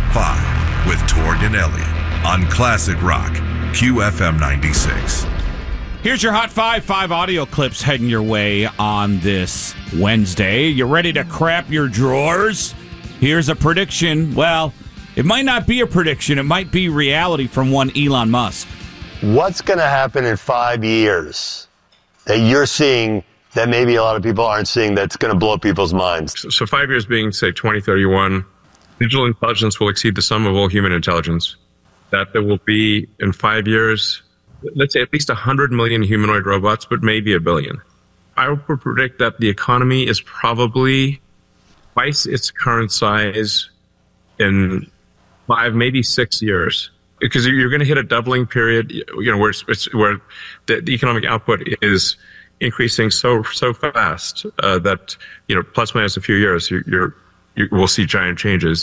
5 with Tor Danelli on Classic Rock, QFM 96. Here's your Hot 5 audio clips heading your way on this Wednesday. You ready to crap your drawers? Here's a prediction. Well, it might not be a prediction. It might be reality from one Elon Musk. What's going to happen in 5 years that you're seeing that maybe a lot of people aren't seeing that's going to blow people's minds? So 5 years being, say, 2031, digital intelligence will exceed the sum of all human intelligence. That there will be, in 5 years, let's say at least 100 million humanoid robots, but maybe a billion. I would predict that the economy is probably twice its current size in 5, maybe 6 years. Because you're going to hit a doubling period, where the economic output is increasing so fast that plus minus a few years, you will see giant changes.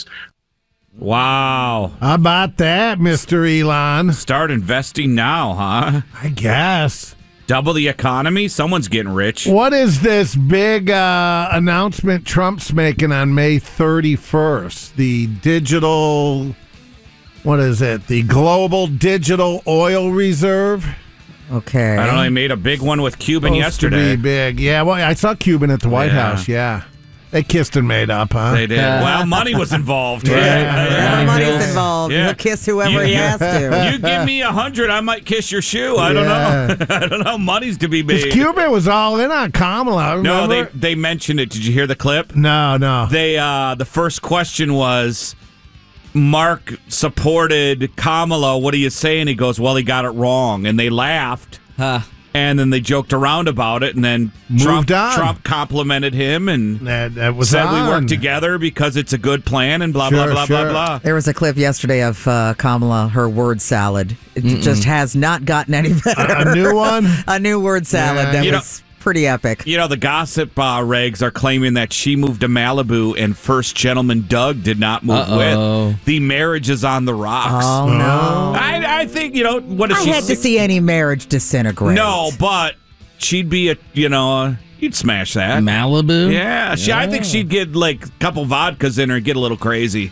Wow! How about that, Mr. Elon? Start investing now, huh? I guess. Double the economy. Someone's getting rich. What is this big announcement Trump's making on May 31st? The digital. What is it? The Global Digital Oil Reserve? Okay. I don't know. They made a big one with Cuban yesterday. To be big. Yeah, well, I saw Cuban at the White House, yeah. They kissed and made up, huh? They did. Well, money was involved. Money's involved. Yeah. He'll kiss whoever he has to. You give me 100, I might kiss your shoe. I don't know. I don't know. Money's to be made. Cuban was all in on Kamala, remember? No, they mentioned it. Did you hear the clip? No. They the first question was, Mark supported Kamala. What do you say? And he goes, well, he got it wrong. And they laughed. And then they joked around about it. And then Trump complimented him and that was said we work together because it's a good plan and blah, blah, blah, blah, blah. There was a clip yesterday of Kamala, her word salad. It just has not gotten any better. A new one? A new word salad that was pretty epic. The gossip regs are claiming that she moved to Malibu and First Gentleman Doug did not move with. The marriage is on the rocks. Oh, no. I think, what is I she? had to see any marriage disintegrate. No, but she'd be you'd smash that. Malibu? Yeah. I think she'd get like a couple vodkas in her and get a little crazy.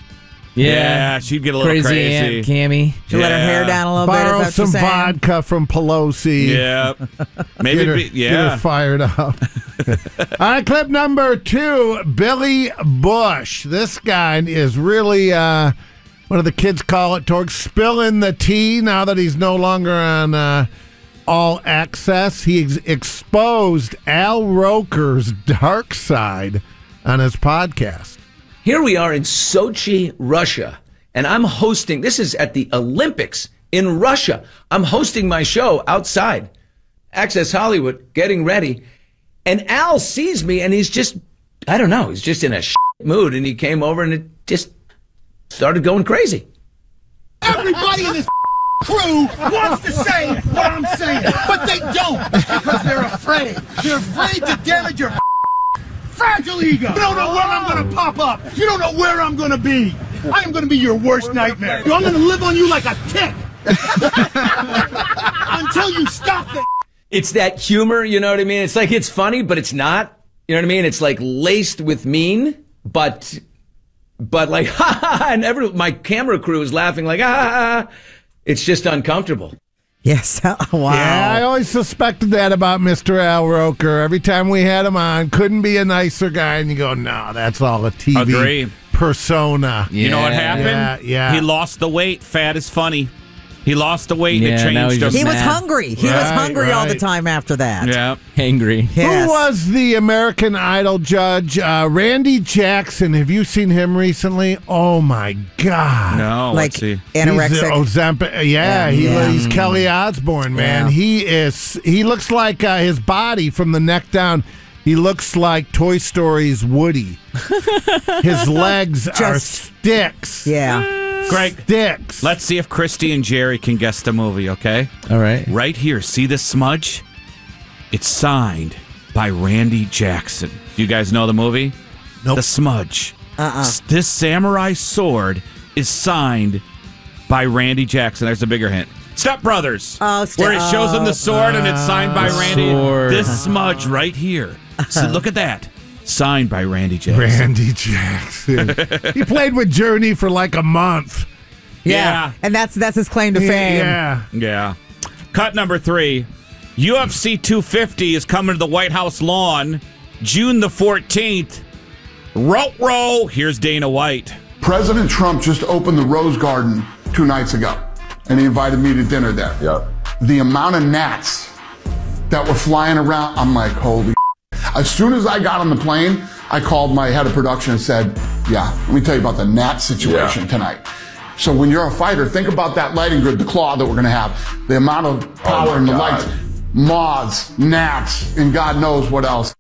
Yeah, she'd get a little crazy. Aunt Cammy. She'll let her hair down a little bit. Borrow some vodka from Pelosi. Yeah. Maybe, get her fired up. All right, clip number 2, Billy Bush. This guy is really, what do the kids call it, Torg? Spilling the tea now that he's no longer on All Access. He exposed Al Roker's dark side on his podcast. Here we are in Sochi, Russia, and I'm hosting, this is at the Olympics in Russia. I'm hosting my show outside, Access Hollywood, getting ready. And Al sees me and he's just, I don't know, he's just in a mood. And he came over and it just started going crazy. Everybody in this crew wants to say what I'm saying, but they don't because they're afraid. They're afraid to damage your fragile ego. You don't know where I'm going to pop up. You don't know where I'm going to be. I am going to be your worst nightmare. I'm going to live on you like a tick until you stop it. It's that humor, you know what I mean? It's like it's funny, but it's not. You know what I mean? It's like laced with mean, but like ha ha ha, and my camera crew is laughing like ha ha ha. It's just uncomfortable. Yes. Wow. Yeah, I always suspected that about Mr. Al Roker. Every time we had him on, couldn't be a nicer guy. And you go, no, that's all a TV persona. You know what happened? Yeah. He lost the weight. Fat is funny. He lost the weight and it changed him. He was hungry. He was hungry all the time after that. Yeah. Hangry. Yes. Who was the American Idol judge? Randy Jackson. Have you seen him recently? Oh, my God. No. Like let's see. anorexic. Ozempic. Yeah, he's Kelly Osbourne, man. Yeah. He looks like his body from the neck down. He looks like Toy Story's Woody. His legs are sticks. Yeah. Greg, sticks. Let's see if Christy and Jerry can guess the movie, okay? All right. Right here. See this smudge? It's signed by Randy Jackson. Do you guys know the movie? Nope. The Smudge. This samurai sword is signed by Randy Jackson. There's a bigger hint. Step Brothers. Where it shows him the sword and it's signed by Randy. Sword. This smudge right here. So look at that. Signed by Randy Jackson. Randy Jackson. He played with Journey for like a month. Yeah. And that's his claim to fame. Yeah. Cut number 3. UFC 250 is coming to the White House lawn June the 14th. Row. Here's Dana White. President Trump just opened the Rose Garden 2 nights ago, and he invited me to dinner there. Yep. The amount of gnats that were flying around, I'm like, holy. As soon as I got on the plane, I called my head of production and said, yeah, let me tell you about the gnat situation tonight. So when you're a fighter, think about that lighting grid, the claw that we're going to have, the amount of power in the lights, moths, gnats, and God knows what else.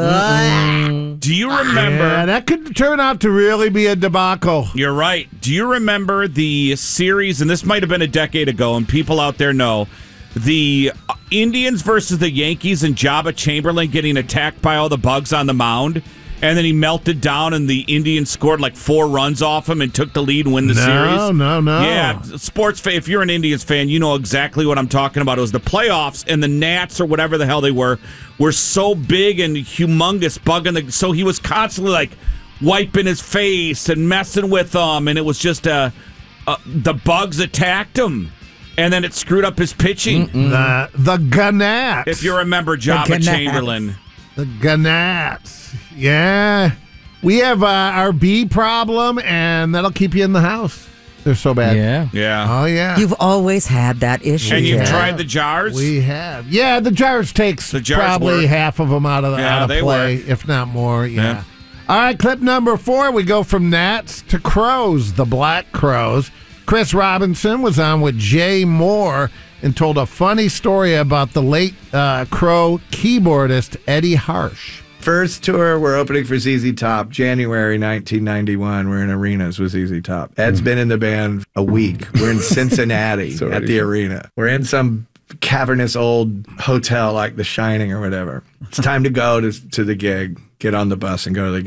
Do you remember? Yeah, that could turn out to really be a debacle. You're right. Do you remember the series, and this might have been a decade ago, and people out there know, the Indians versus the Yankees and Jabba Chamberlain getting attacked by all the bugs on the mound, and then he melted down, and the Indians scored like 4 runs off him and took the lead and win the series? No. Yeah, sports fan, if you're an Indians fan, you know exactly what I'm talking about. It was the playoffs, and the gnats, or whatever the hell they were so big and humongous, bugging so he was constantly like wiping his face and messing with them, and it was just the bugs attacked him. And then it screwed up his pitching. The gnats. If you remember Jabba Chamberlain. The gnats. Yeah. We have our bee problem, and that'll keep you in the house. They're so bad. Yeah. Oh, yeah. You've always had that issue. And you've tried the jars? We have. Yeah, the jars takes probably half of them out of play, if not more. Yeah. All right, clip number 4. We go from gnats to crows, the black crows. Chris Robinson was on with Jay Moore and told a funny story about the late Crow keyboardist Eddie Harsh. First tour, we're opening for ZZ Top, January 1991. We're in arenas with ZZ Top. Ed's been in the band a week. We're in Cincinnati at the arena. We're in some cavernous old hotel like The Shining or whatever. It's time to go to the gig, get on the bus and go to the gig.